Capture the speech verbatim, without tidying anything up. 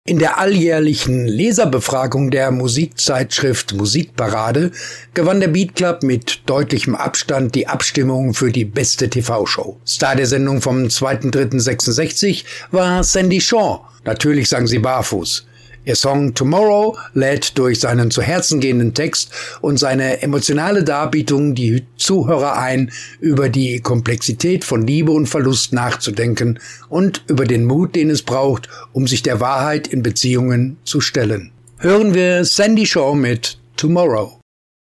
In der alljährlichen Leserbefragung der Musikzeitschrift Musikparade gewann der Beat Club mit deutlichem Abstand die Abstimmung für die beste T V-Show. Star der Sendung vom zweiter dritter sechsundsechzig war Sandie Shaw. Natürlich sang sie barfuß. Ihr Song Tomorrow lädt durch seinen zu Herzen gehenden Text und seine emotionale Darbietung die Zuhörer ein, über die Komplexität von Liebe und Verlust nachzudenken und über den Mut, den es braucht, um sich der Wahrheit in Beziehungen zu stellen. Hören wir Sandie Shaw mit Tomorrow.